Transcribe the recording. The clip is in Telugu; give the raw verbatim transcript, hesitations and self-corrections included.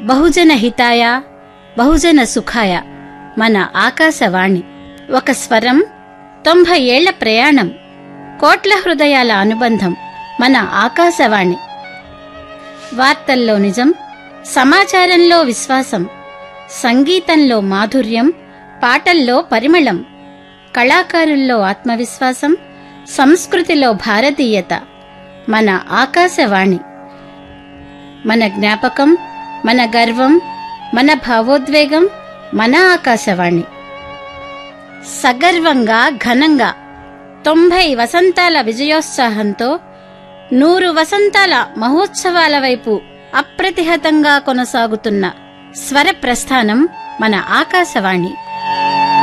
బహుజన హితాయ బహుజన సుఖాయ మన ఆకాశవాణి. ఒక స్వరం, తొంభై ఏళ్ల ప్రయాణం, కోట్ల హృదయాల అనుబంధం మన ఆకాశవాణి. వార్తల్లో నిజం, సమాచారంలో విశ్వాసం, సంగీతంలో మాధుర్యం, పాటల్లో పరిమళం, కళాకారుల్లో ఆత్మవిశ్వాసం, సంస్కృతిలో భారతీయత మన ఆకాశవాణి. మన జ్ఞాపకం, మన గర్వం, మన భావోద్వేగం మన ఆకాశవాణి. సగర్వంగా ఘనంగా తొంభై వసంతాల విజయోత్సాహంతో నూరు వసంతాల మహోత్సవాల వైపు అప్రతిహతంగా కొనసాగుతున్న స్వర ప్రస్థానం మన ఆకాశవాణి.